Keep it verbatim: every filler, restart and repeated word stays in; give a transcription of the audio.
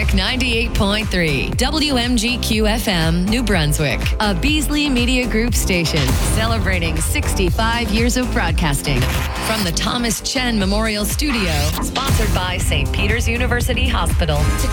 Brunswick ninety-eight point three, W M G Q F M, New Brunswick, a Beasley Media Group station celebrating sixty-five years of broadcasting. From the Thomas Chen Memorial Studio, sponsored by Saint Peter's University Hospital, to